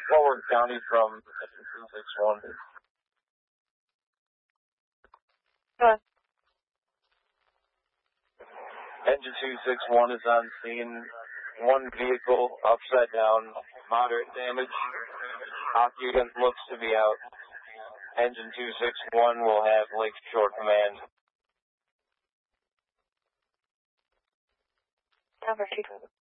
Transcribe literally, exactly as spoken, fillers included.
Forward County from two six one. Good. Engine two six one is on scene. One vehicle upside down, moderate damage. Occupant looks to be out. Engine two six one will have Lakeshore Command. Number two.